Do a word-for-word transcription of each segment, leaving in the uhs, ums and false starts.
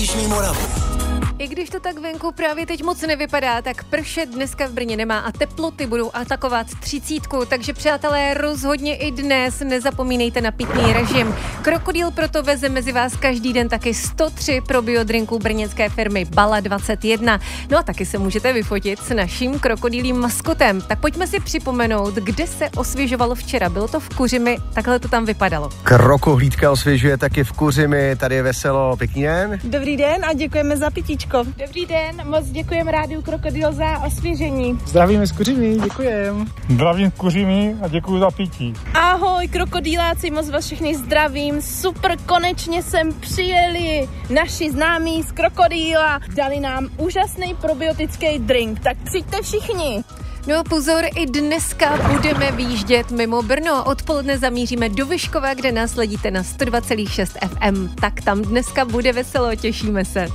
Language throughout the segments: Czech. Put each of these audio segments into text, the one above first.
Jižní Moravu. I když to tak venku právě teď moc nevypadá, tak pršet dneska v Brně nemá a teploty budou atakovat třicítku, takže přátelé, rozhodně i dnes nezapomínejte na pitný režim. Krokodýl proto veze mezi vás každý den taky sto tři probiodrinků brněnské firmy Bala dvacet jedna. No a taky se můžete vyfotit s naším krokodýlím maskotem. Tak pojďme si připomenout, kde se osvěžovalo včera. Bylo to v Kuřimi, takhle to tam vypadalo. Krokohlídka osvěžuje taky v Kuřimi, tady je veselo, pěkný den. Dobrý den a děkujeme za pitíčko. Dobrý den, moc děkujeme Rádiu Krokodýl za osvěžení. Zdravíme z Kuřimi, děkujem. Zdravím z Kuřimi a děkuji za pití. Ahoj krokodýláci, moc vás všechny zdravím. Super, konečně sem přijeli naši známí z Krokodýla. Dali nám úžasný probiotický drink, tak přijďte všichni. No pozor, i dneska budeme výjíždět mimo Brno. Odpoledne zamíříme do Vyškova, kde nás sledíte na sto dva celá šest F M. Tak tam dneska bude veselo, těšíme se.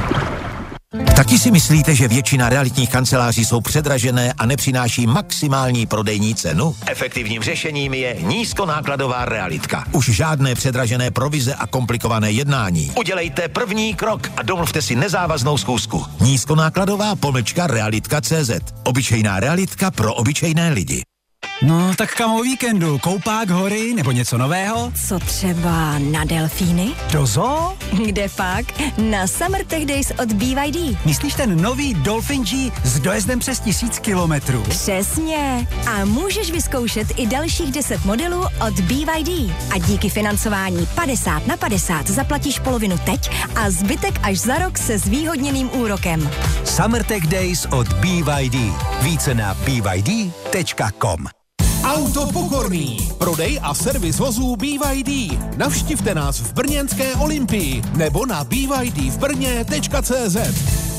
Taky si myslíte, že většina realitních kanceláří jsou předražené a nepřináší maximální prodejní cenu? Efektivním řešením je nízkonákladová realitka. Už žádné předražené provize a komplikované jednání. Udělejte první krok a domluvte si nezávaznou schůzku. Nízkonákladová pomlčka realitka tečka cé zet. Obyčejná realitka pro obyčejné lidi. No, tak kam o víkendu? Koupák, hory nebo něco nového? Co třeba na delfíny? Do zoo? Kde pak? Na Summer Tech Days od B Y D. Myslíš ten nový Dolphin G s dojezdem přes tisíc kilometrů? Přesně. A můžeš vyzkoušet i dalších deset modelů od B Y D. A díky financování padesát na padesát zaplatíš polovinu teď a zbytek až za rok se zvýhodněným úrokem. Summer Tech Days od B Y D. Více na b y d tečka com. Auto Pokorný. Prodej a servis vozů B Y D. Navštivte nás v brněnské Olympii nebo na b y d v brně tečka cé zet.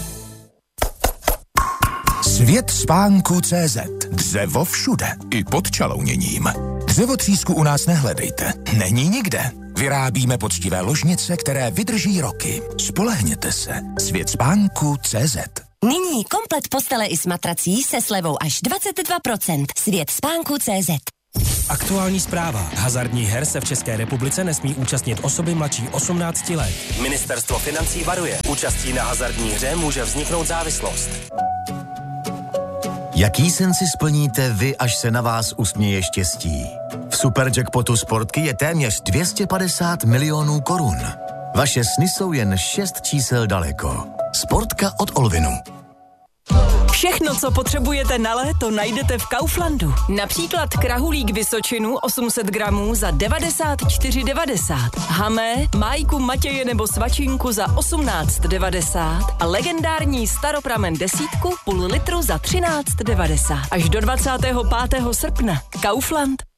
Svět spánku tečka cé zet. Dřevo všude, i pod čalouněním. Dřevotřísku u nás nehledejte. Není nikde. Vyrábíme poctivé ložnice, které vydrží roky. Spolehněte se. Svět spánku tečka cé zet. Nyní komplet postele i s matrací se slevou až dvacet dva procent. Svět spánku tečka cé zet. Aktuální zpráva. Hazardních her se v České republice nesmí účastnit osoby mladší osmnácti let. Ministerstvo financí varuje. Účastí na hazardní hře může vzniknout závislost. Jaký sen si splníte vy, až se na vás usměje štěstí? V Superjackpotu Sportky je téměř dvě stě padesát milionů korun. Vaše sny jsou jen šest čísel daleko. Sportka od Olvinu. Všechno, co potřebujete na léto, najdete v Kauflandu. Například krahulík Vysočinu osm set gramů za devadesát čtyři devadesát. Hamé, májku Matěje nebo svačinku za osmnáct devadesát a legendární staropramen desítku půl litru za třináct devadesát. Až do dvacátého pátého srpna. Kaufland.